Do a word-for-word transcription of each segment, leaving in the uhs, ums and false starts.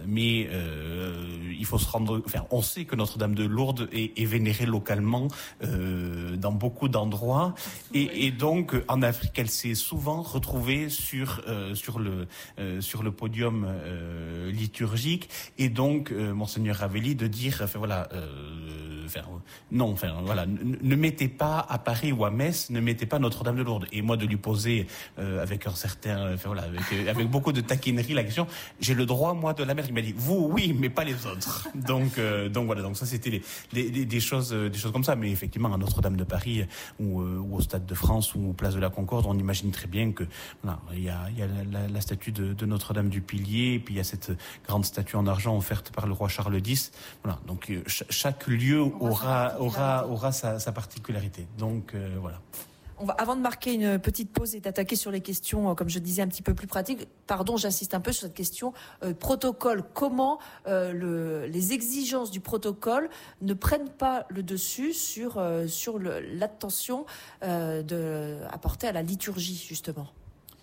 mais euh, il faut se rendre. Enfin, on sait que Notre-Dame de Lourdes est, est vénérée localement euh, dans beaucoup d'endroits, et, et donc en Afrique, elle s'est souvent retrouvée sur euh, sur le euh, sur le podium euh, liturgique, et donc euh, Monseigneur Ravelli de dire, enfin voilà, euh, enfin, non, enfin voilà, ne, ne mettez pas à Paris ou à Metz, ne mettez pas Notre-Dame de Lourdes. Et moi de lui poser euh, avec un certain, enfin voilà, avec, avec beaucoup de taquinerie la question, j'ai le droit moi de la mettre. Il m'a dit vous oui, mais pas les autres. Donc euh, donc voilà, donc ça c'était les, les, les, des choses des choses comme ça. Mais effectivement à Notre-Dame de Paris ou, euh, ou au Stade de France ou Place de la Concorde, on imagine très bien que voilà, il y a, il y a la, la, la statue de, de Notre-Dame du Pilier, et puis il y a cette grande statue en argent offerte par le roi Charles X. Voilà, donc euh, ch- chaque lieu aura aura aura sa, sa particularité. Donc euh, voilà. On va, avant de marquer une petite pause et d'attaquer sur les questions, comme je disais, un petit peu plus pratiques, pardon, j'insiste un peu sur cette question, euh, protocole, comment euh, le, les exigences du protocole ne prennent pas le dessus sur, euh, sur le, l'attention euh, de, apportée à la liturgie, justement.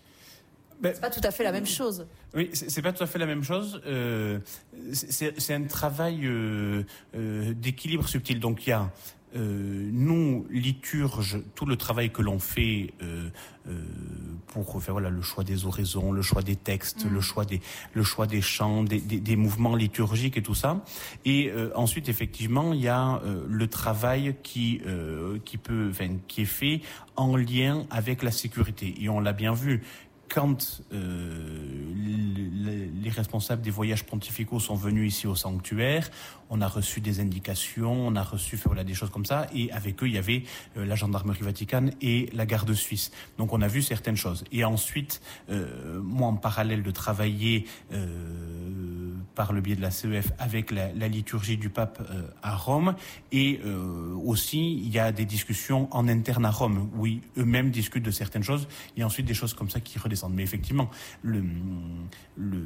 Ben, c'est pas tout à fait la même chose. Oui, c'est, c'est pas tout à fait la même chose. Euh, c'est, c'est un travail euh, euh, d'équilibre subtil. Donc il y a Euh, nous, liturges, tout le travail que l'on fait euh, euh, pour faire voilà le choix des oraisons, le choix des textes, mmh. le choix des le choix des chants, des, des, des mouvements liturgiques et tout ça. Et euh, ensuite, effectivement, il y a euh, le travail qui euh, qui peut, enfin, qui est fait en lien avec la sécurité. Et on l'a bien vu. Quand euh, les, les responsables des voyages pontificaux sont venus ici au sanctuaire, on a reçu des indications, on a reçu voilà, des choses comme ça, et avec eux, il y avait euh, la gendarmerie vaticane et la garde suisse. Donc on a vu certaines choses. Et ensuite, euh, moi en parallèle de travailler euh, par le biais de la C E F avec la, la liturgie du pape euh, à Rome, et euh, aussi il y a des discussions en interne à Rome, où ils, eux-mêmes discutent de certaines choses, et ensuite des choses comme ça qui redescendent. Mais effectivement, le, le,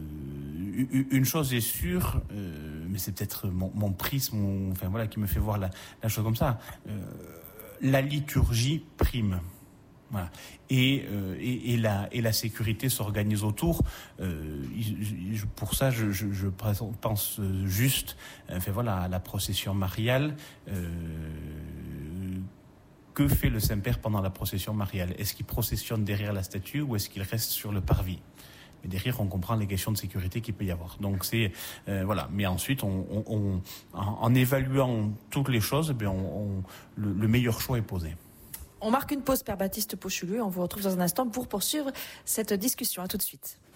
une chose est sûre, euh, mais c'est peut-être mon, mon prisme, ou, enfin voilà, qui me fait voir la, la chose comme ça. Euh, la liturgie prime. Voilà. Et, euh, et, et, la, et la sécurité s'organise autour. Euh, je, pour ça, je, je, je pense juste, enfin voilà, à la procession mariale. Euh, Que fait le Saint-Père pendant la procession mariale? Est-ce qu'il processionne derrière la statue ou est-ce qu'il reste sur le parvis? Et derrière, on comprend les questions de sécurité qu'il peut y avoir. Donc c'est euh, voilà. Mais ensuite, on, on, on, en, en évaluant toutes les choses, ben on, on, le, le meilleur choix est posé. On marque une pause, Père Baptiste Pochulu. On vous retrouve dans un instant pour poursuivre cette discussion. À tout de suite.